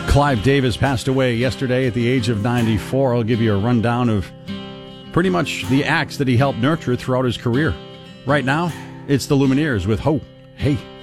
Clive Davis passed away yesterday at the age of 94. I'll give you a rundown of pretty much the acts that he helped nurture throughout his career. Right now, it's the Lumineers with Ho, Hey,